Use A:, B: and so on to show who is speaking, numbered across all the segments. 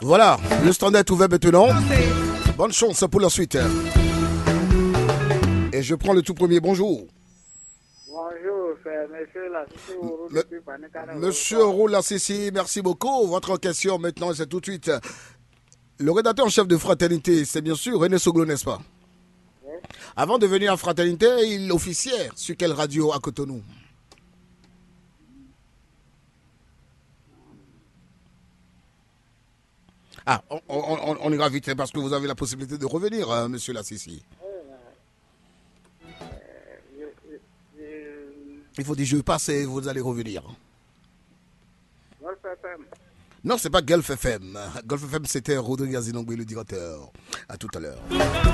A: Voilà, le standard est ouvert maintenant. Bonne chance pour la suite. Et je prends le tout premier. Bonjour.
B: Bonjour, c'est Monsieur Lassissi.
A: Monsieur Roulassissi, merci beaucoup. Votre question maintenant, c'est tout de suite. Le rédacteur en chef de Fraternité, c'est bien sûr René Soglo, n'est-ce pas?
B: Oui.
A: Avant de venir en Fraternité, il officiait sur quelle radio à Cotonou? Ah, on ira vite parce que vous avez la possibilité de revenir, monsieur Lassissi. Il faut dire je passe et vous allez revenir. Non, c'est pas Gulf FM. Gulf FM, c'était Rodrigue Azinongwe, le directeur. À tout à l'heure.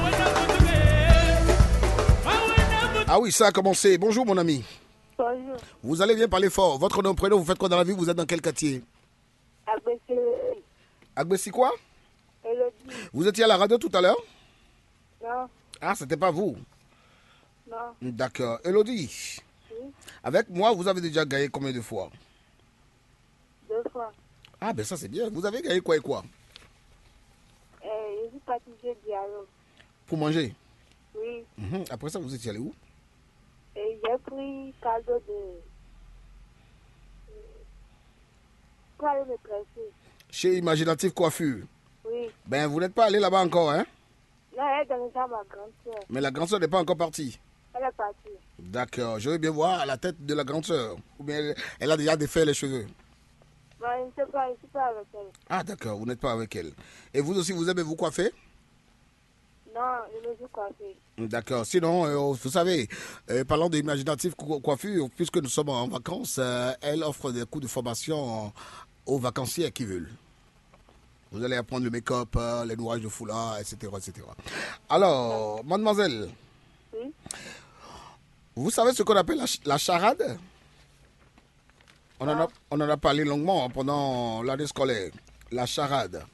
A: Ah oui, ça a commencé. Bonjour, mon ami.
C: Bonjour.
A: Vous allez bien parler fort. Votre nom, prénom, vous faites quoi dans la vie? Vous êtes dans quel quartier? Agbessi quoi?
C: Elodie.
A: Vous étiez à la radio tout à l'heure?
C: Non.
A: Ah, c'était pas vous?
C: Non.
A: D'accord. Elodie,
C: Oui.
A: avec moi, vous avez déjà gagné combien de fois?
C: 2 fois.
A: Ah, ben ça c'est bien. Vous avez gagné quoi et quoi?
C: Je suis pâtissier Diallo.
A: Pour manger?
C: Oui.
A: Après ça, vous étiez allé où?
C: Et j'ai pris cadeau de... Pour aller me presser.
A: Chez Imaginatif Coiffure.
C: Oui.
A: Ben, vous n'êtes pas allé là-bas encore, hein?
C: Non, elle donne ça à ma grande soeur.
A: Mais la grande soeur n'est pas encore partie.
C: Elle est partie.
A: D'accord. Je veux bien voir la tête de la grande soeur. Ou bien elle a déjà défait les cheveux.
C: Non, je ne suis pas avec elle.
A: Ah, d'accord. Vous n'êtes pas avec elle. Et vous aussi, vous aimez vous coiffer?
C: Non, je me suis coiffée.
A: D'accord. Sinon, vous savez, parlant d'Imaginatif Coiffure, puisque nous sommes en vacances, elle offre des cours de formation aux vacanciers qui veulent. Vous allez apprendre le make-up, les nouages de foulard, etc., etc. Alors, mademoiselle,
C: Oui.
A: vous savez ce qu'on appelle la charade? On en a parlé longuement pendant l'année scolaire. La charade.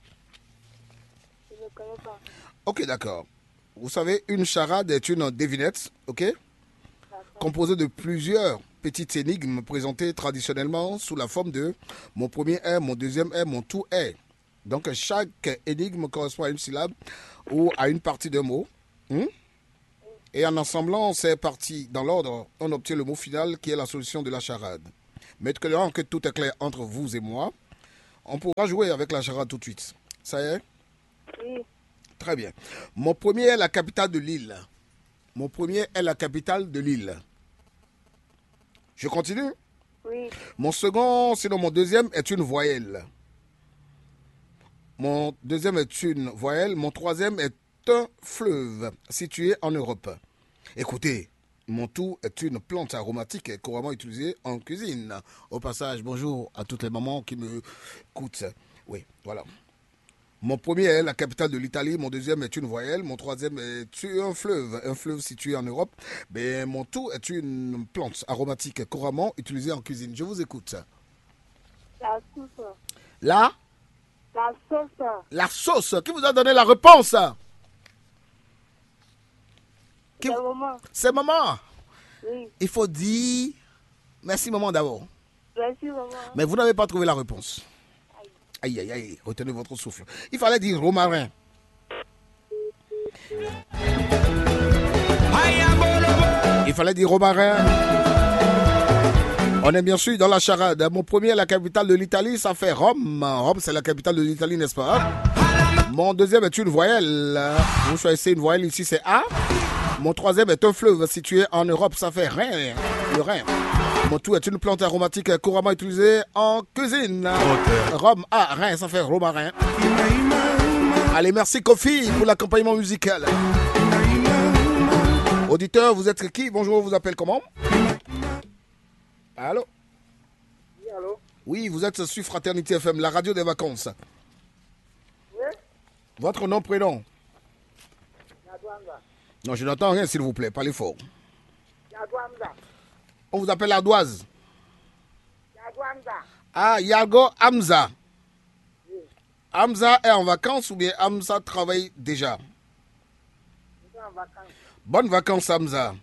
C: Je ne connais pas.
A: Ok, d'accord. Vous savez, une charade est une devinette, ok?
C: D'accord.
A: Composée de plusieurs petites énigmes présentées traditionnellement sous la forme de mon premier est, mon deuxième est, mon tout est. Donc, chaque énigme correspond à une syllabe ou à une partie d'un mot. Et en assemblant ces parties dans l'ordre, on obtient le mot final qui est la solution de la charade. Maintenant que tout est clair entre vous et moi, on pourra jouer avec la charade tout de suite. Ça y est?
C: Oui.
A: Très bien. Mon premier est la capitale de l'île. Mon premier est la capitale de l'île. Je continue?
C: Oui.
A: Mon second, sinon mon deuxième, est une voyelle. Mon deuxième est une voyelle. Mon troisième est un fleuve situé en Europe. Écoutez, mon tout est une plante aromatique et couramment utilisée en cuisine. Au passage, bonjour à toutes les mamans qui me écoutent. Oui, voilà. Mon premier est la capitale de l'Italie, mon deuxième est une voyelle, mon troisième est un fleuve situé en Europe. Mais mon tout est une plante aromatique couramment utilisée en cuisine. Je vous écoute.
C: La sauce.
A: Là,
C: La sauce.
A: la sauce. Qui vous a donné la réponse?
C: C'est maman.
A: C'est maman.
C: Oui.
A: Il faut dire merci maman d'abord.
C: Merci maman.
A: Mais vous n'avez pas trouvé la réponse. Aïe, aïe, aïe, retenez votre souffle. Il fallait dire romarin. Il fallait dire romarin. On est bien sûr dans la charade. Mon premier est la capitale de l'Italie, ça fait Rome. Rome, c'est la capitale de l'Italie, n'est-ce pas? Mon deuxième est une voyelle. Vous choisissez une voyelle ici, c'est A. Mon troisième est un fleuve situé en Europe, ça fait Rhin. Le Rhin. Mon tout est une plante aromatique couramment utilisée en cuisine. Rome, Rhin, ça fait romarin. Allez, merci Kofi pour l'accompagnement musical. Auditeur, vous êtes qui? Bonjour, vous appelez comment? Allô?
B: Oui, allô?
A: Oui, vous êtes sur Fraternité FM, la radio des vacances.
B: Oui?
A: Votre nom, prénom?
B: Yadouamza.
A: Non, je n'entends rien, s'il vous plaît, parlez fort.
B: Yadouamza.
A: On vous appelle Ardoise.
B: Yadouamza.
A: Ah, Yago Hamza. Hamza est en vacances ou bien Hamza travaille déjà?
B: Je suis en vacances.
A: Bonnes vacances, Hamza.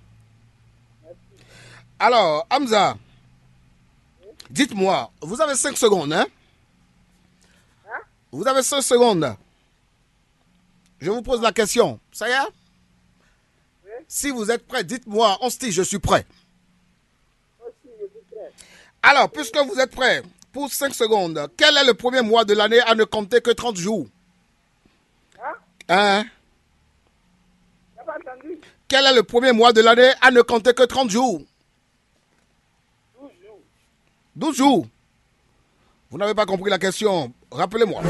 A: Alors, Hamza, dites-moi, vous avez 5 secondes, hein? Vous avez 5 secondes. Je vous pose la question. Ça y est?
B: Oui.
A: Si vous êtes prêts, dites-moi, on se dit, je suis prêt.
B: Aussi, je suis prêt.
A: Alors, puisque vous êtes prêts, pour 5 secondes, quel est le premier mois de l'année à ne compter que 30 jours?
B: Hein?
A: Hein?
B: T'as pas entendu?
A: Quel est le premier mois de l'année à ne compter que 30 jours?
B: 12 jours.
A: 12 jours. Vous n'avez pas compris la question. Rappelez-moi.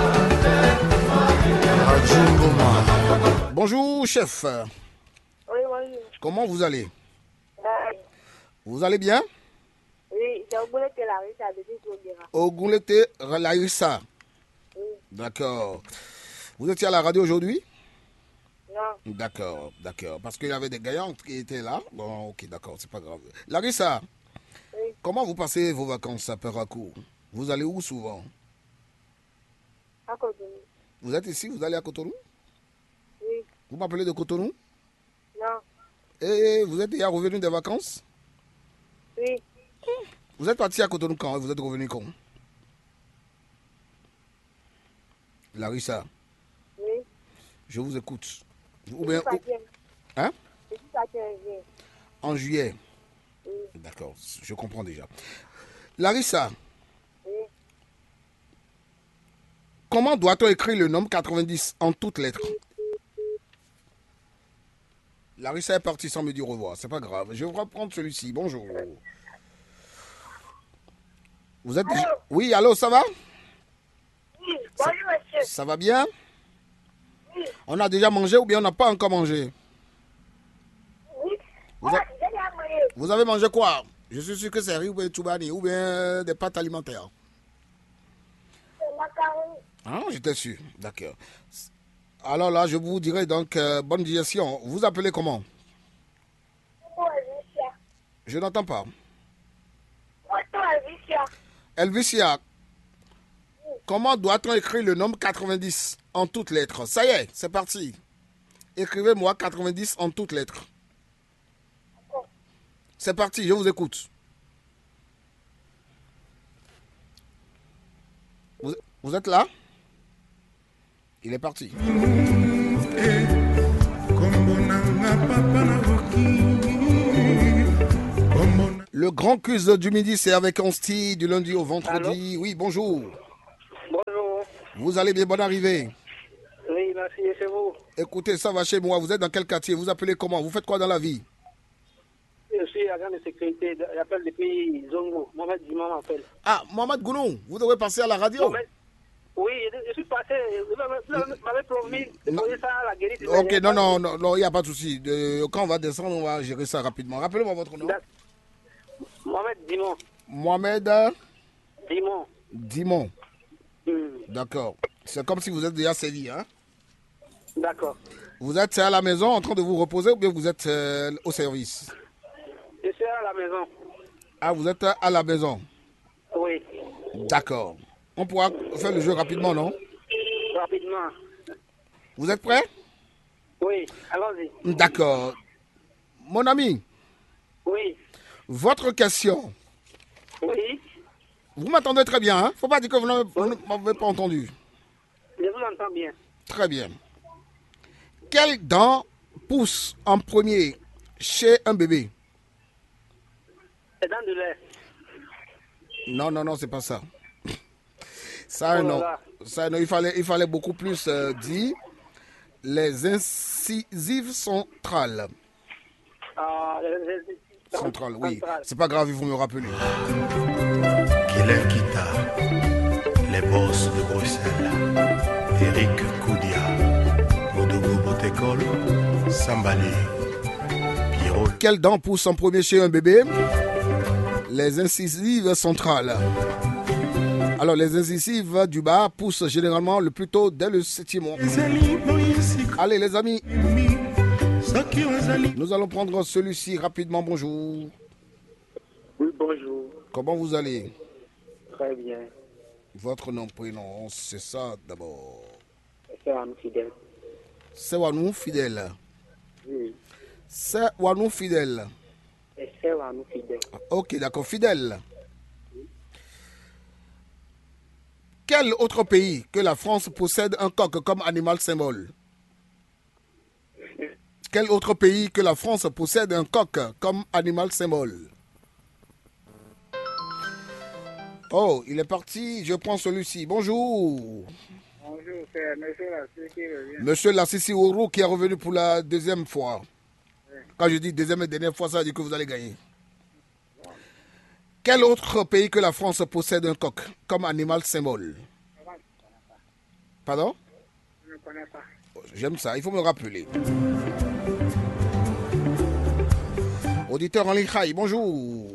A: Bonjour, chef.
C: Oui, bonjour.
A: Comment vous allez?
C: Euh,
A: Vous allez bien?
C: oui, j'ai oublié que la riche a dit qu'on dira.
A: Ogunlete Larissa.
C: Oui,
A: D'accord. Vous étiez à la radio aujourd'hui?
C: non,
A: D'accord, d'accord. Parce qu'il y avait des gagnants qui étaient là. Bon, ok, d'accord, c'est pas grave. Larissa,
C: oui,
A: comment vous passez vos vacances à Peracourt? Vous allez où souvent?
C: à Cotonou.
A: Vous êtes ici, vous allez à Cotonou?
C: Oui,
A: Vous m'appelez de Cotonou?
C: non,
A: Et vous êtes déjà revenu des vacances?
C: oui,
A: Vous êtes parti à Cotonou quand? Vous êtes revenu quand? Larissa,
C: oui.
A: je vous écoute. Ou
C: Je
A: bien,
C: suis partie
A: hein?
C: je suis partie un jour.
A: En juillet.
C: Oui,
A: D'accord, je comprends déjà. Larissa,
C: oui.
A: comment doit-on écrire le nombre 90 en toutes lettres? Larissa est partie sans me dire au revoir. C'est pas grave. Je vais reprendre celui-ci. Bonjour. Vous êtes déjà... Oui, allô, ça va?
C: Oui, bonjour, monsieur.
A: Ça va bien? On a déjà mangé ou bien on n'a pas encore mangé?
C: Oui,
A: Vous, a-
C: j'ai déjà mangé.
A: vous avez mangé quoi? Je suis sûr que c'est riz ou bien tchoubani ou bien des pâtes alimentaires.
C: Le macaron.
A: Ah, j'étais sûr. D'accord. Alors là, je vous dirai donc bonne digestion. Vous appelez comment?
C: Pour Alicia.
A: Je n'entends pas.
C: Pour Alicia.
A: Elvicia, comment doit-on écrire le nombre 90 en toutes lettres? Ça y est, c'est parti. Écrivez-moi 90 en toutes lettres. C'est parti, je vous écoute. Vous êtes là? Il est parti. Le grand quiz du midi, c'est avec Ansti du lundi au vendredi.
B: Allô?
A: Oui, bonjour.
B: Bonjour.
A: Vous allez bien, bonne arrivée.
B: Oui, merci, et c'est vous.
A: Écoutez, ça va chez moi. Vous êtes dans quel quartier? Vous appelez comment? Vous faites quoi dans la vie?
B: Je suis agent de sécurité. J'appelle depuis Zongo. Mohamed Diman m'appelle.
A: Ah, Mohamed Gounou, vous devez passer à la radio.
B: Mohamed, oui, je suis passé. Vous m'avez promis de
A: Non.
B: poser ça à la guérite.
A: Ok, non, il n'y a pas de souci. Quand on va descendre, on va gérer ça rapidement. Rappelez-moi votre nom.
B: Mohamed Dimon.
A: Mohamed
B: Dimon.
A: Dimon.
B: Hmm,
A: D'accord. C'est comme si vous êtes déjà sévi, hein?
B: d'accord.
A: Vous êtes à la maison en train de vous reposer ou bien vous êtes au service?
B: Je suis à la maison.
A: Ah, vous êtes à la maison.
B: Oui,
A: D'accord. On pourra faire le jeu rapidement, non?
B: rapidement.
A: Vous êtes prêts?
B: Oui, allons-y.
A: D'accord. Mon ami,
B: Oui,
A: votre question.
B: oui,
A: Vous m'entendez très bien, hein? Faut pas dire que vous ne m'avez pas entendu.
B: je vous entends bien.
A: Très bien. Quelle dent pousse en premier chez un bébé?
B: C'est dans de l'air.
A: Non, c'est pas ça. Ça,
B: Oh là
A: non.
B: là.
A: Ça, non, il fallait beaucoup plus dire les incisives centrales.
B: Ah,
A: Centrales, oui.
B: centrale.
A: C'est pas grave, il faut me rappeler.
D: Killer Kita, les boss de Bruxelles, Eric Koudia, Modogo Botekol, Sambali, Pierrot.
A: Quelle dent pousse en premier chez un bébé? Les incisives centrales. Alors, les incisives du bas poussent généralement le plus tôt dès le 7e mois. Allez, les amis, nous allons prendre celui-ci rapidement. Bonjour.
B: Oui, bonjour.
A: Comment vous allez?
B: Très bien.
A: Votre nom, prénom, c'est ça d'abord.
B: C'est un fidèle.
A: C'est Wanou Fidèle.
B: Oui.
A: C'est Wanou Fidèle.
B: Et c'est un fidèle.
A: Ok, d'accord, Fidèle. Quel autre pays que la France possède un coq comme animal symbole? Quel autre pays que la France possède un coq comme animal symbole? Oh, il est parti. Je prends celui-ci. Bonjour.
E: Bonjour, c'est M. Lassi qui revient.
A: Monsieur Lassisi Ourou qui est revenu pour la deuxième fois.
E: Oui.
A: Quand je dis deuxième et dernière fois, ça veut dire que vous allez gagner. Quel autre pays que la France possède un coq comme animal symbole? Pardon?
E: Je ne connais pas.
A: J'aime ça, il faut me rappeler. Auditeur en ligne, Khaï, bonjour.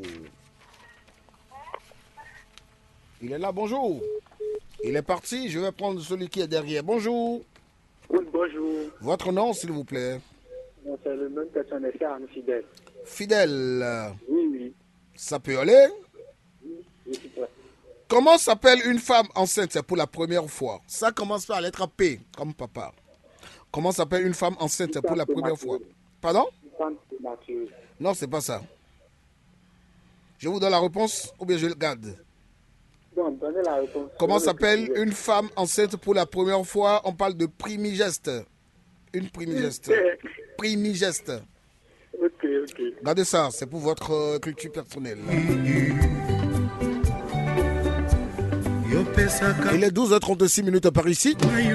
A: Il est là, bonjour. Il est parti, je vais prendre celui qui est derrière. Bonjour.
B: Oui, bonjour.
A: Votre nom, s'il vous plaît?
B: C'est le même personne, c'est Anne Fidèle.
A: Fidèle.
B: Oui.
A: Ça peut aller?
B: Je suis prêt.
A: Comment s'appelle une femme enceinte pour la première fois? Ça commence par la lettre P, comme papa. Comment s'appelle une femme enceinte pour la première fois? Pardon? Non, c'est pas ça. Je vous donne la réponse ou bien je le garde?
B: Donc, donnez la réponse.
A: Comment s'appelle une femme enceinte pour la première fois? On parle de primigeste. Une primigeste. Primigeste.
B: Ok.
A: Regardez ça, c'est pour votre culture personnelle. Il est 12h36 par ici.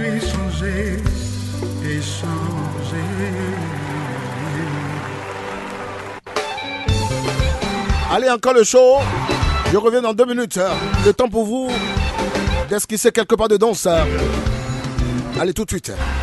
A: Allez, encore le show. Je reviens dans 2 minutes. Le temps pour vous d'esquisser quelque part de danse. Allez, tout de suite.